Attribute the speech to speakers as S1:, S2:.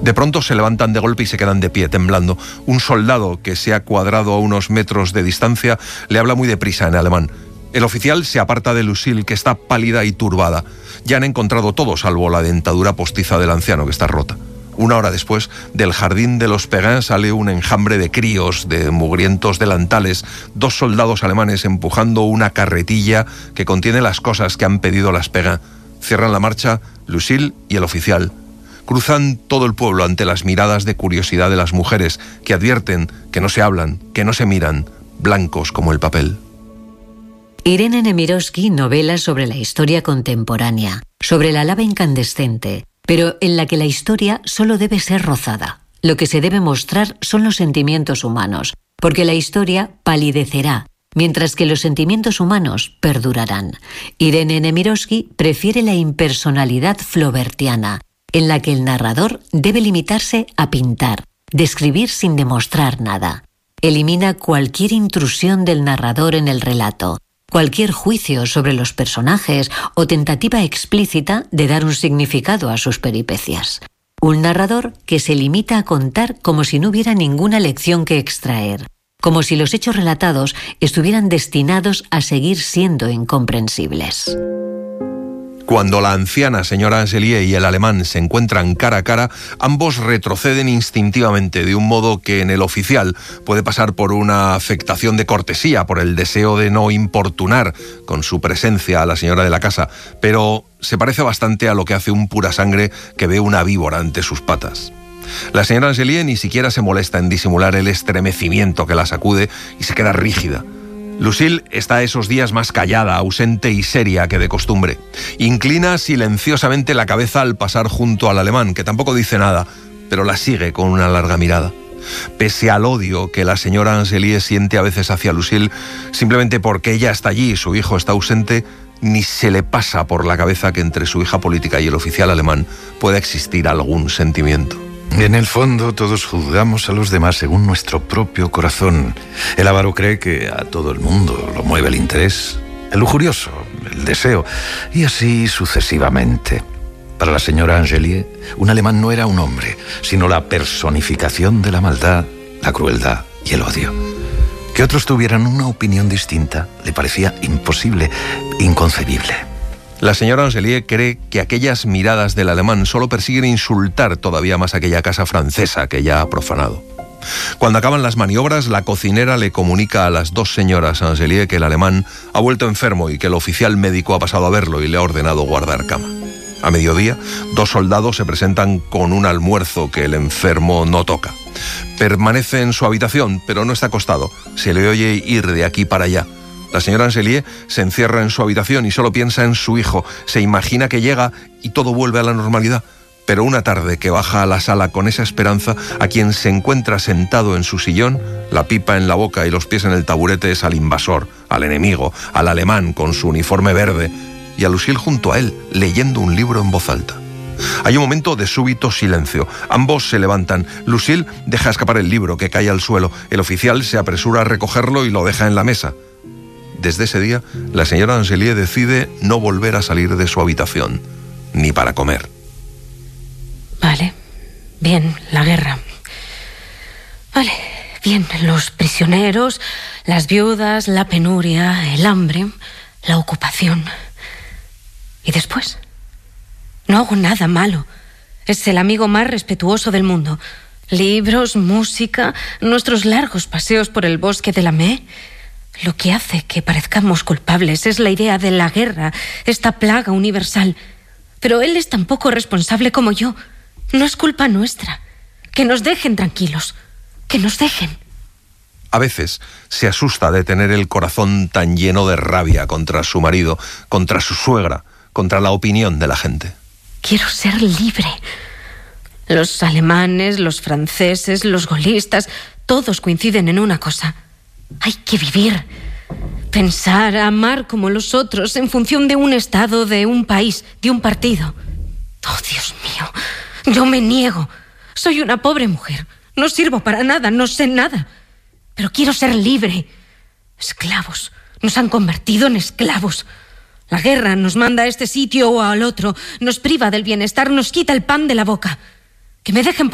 S1: De pronto se levantan de golpe y se quedan de pie, temblando. Un soldado que se ha cuadrado a unos metros de distancia le habla muy deprisa en alemán. El oficial se aparta de Lucille, que está pálida y turbada. Ya han encontrado todo, salvo la dentadura postiza del anciano, que está rota. Una hora después, del jardín de los Perrin sale un enjambre de críos, de mugrientos delantales, 2 soldados alemanes empujando una carretilla que contiene las cosas que han pedido las Perrin. Cierran la marcha Lucille y el oficial. Cruzan todo el pueblo ante las miradas de curiosidad de las mujeres, que advierten que no se hablan, que no se miran, blancos como el papel.
S2: Irene Nemirovsky novela sobre la historia contemporánea, sobre la lava incandescente, pero en la que la historia solo debe ser rozada. Lo que se debe mostrar son los sentimientos humanos, porque la historia palidecerá, mientras que los sentimientos humanos perdurarán. Irene Nemirovsky prefiere la impersonalidad flaubertiana, en la que el narrador debe limitarse a pintar, describir sin demostrar nada. Elimina cualquier intrusión del narrador en el relato, cualquier juicio sobre los personajes o tentativa explícita de dar un significado a sus peripecias. Un narrador que se limita a contar como si no hubiera ninguna lección que extraer, como si los hechos relatados estuvieran destinados a seguir siendo incomprensibles.
S1: Cuando la anciana señora Angelier y el alemán se encuentran cara a cara, ambos retroceden instintivamente, de un modo que en el oficial puede pasar por una afectación de cortesía, por el deseo de no importunar con su presencia a la señora de la casa, pero se parece bastante a lo que hace un pura sangre que ve una víbora ante sus patas. La señora Angelier ni siquiera se molesta en disimular el estremecimiento que la sacude y se queda rígida. Lucille está esos días más callada, ausente y seria que de costumbre. Inclina silenciosamente la cabeza al pasar junto al alemán, que tampoco dice nada, pero la sigue con una larga mirada. Pese al odio que la señora Angelier siente a veces hacia Lucille, simplemente porque ella está allí y su hijo está ausente, ni se le pasa por la cabeza que entre su hija política y el oficial alemán pueda existir algún sentimiento.
S3: En el fondo, todos juzgamos a los demás según nuestro propio corazón. El avaro cree que a todo el mundo lo mueve el interés, el lujurioso, el deseo, y así sucesivamente. Para la señora Angelier, un alemán no era un hombre, sino la personificación de la maldad, la crueldad y el odio. Que otros tuvieran una opinión distinta le parecía imposible, inconcebible.
S1: La señora Angelier cree que aquellas miradas del alemán solo persiguen insultar todavía más aquella casa francesa que ya ha profanado. Cuando acaban las maniobras, la cocinera le comunica a las 2 señoras Angelier que el alemán ha vuelto enfermo y que el oficial médico ha pasado a verlo y le ha ordenado guardar cama. A mediodía, 2 soldados se presentan con un almuerzo que el enfermo no toca. Permanece en su habitación, pero no está acostado. Se le oye ir de aquí para allá. La señora Angelier se encierra en su habitación y solo piensa en su hijo. Se imagina que llega y todo vuelve a la normalidad. Pero una tarde que baja a la sala con esa esperanza, a quien se encuentra sentado en su sillón, la pipa en la boca y los pies en el taburete, es al invasor, al enemigo, al alemán con su uniforme verde, y a Lucille junto a él, leyendo un libro en voz alta. Hay un momento de súbito silencio. Ambos se levantan. Lucille deja escapar el libro, que cae al suelo. El oficial se apresura a recogerlo y lo deja en la mesa. Desde ese día, la señora Angelier decide no volver a salir de su habitación, ni para comer.
S4: Vale, bien, la guerra. Vale, bien, los prisioneros, las viudas, la penuria, el hambre, la ocupación. ¿Y después? No hago nada malo. Es el amigo más respetuoso del mundo. Libros, música, nuestros largos paseos por el bosque de la Mée. Lo que hace que parezcamos culpables es la idea de la guerra, esta plaga universal. Pero él es tan poco responsable como yo. No es culpa nuestra. Que nos dejen tranquilos. Que nos dejen.
S1: A veces se asusta de tener el corazón tan lleno de rabia contra su marido, contra su suegra, contra la opinión de la gente.
S4: Quiero ser libre. Los alemanes, los franceses, los gaullistas, todos coinciden en una cosa. Hay que vivir, pensar, amar como los otros en función de un estado, de un país, de un partido. Oh, Dios mío, yo me niego. Soy una pobre mujer. No sirvo para nada, no sé nada. Pero quiero ser libre. Esclavos. Nos han convertido en esclavos. La guerra nos manda a este sitio o al otro. Nos priva del bienestar, nos quita el pan de la boca. Que me dejen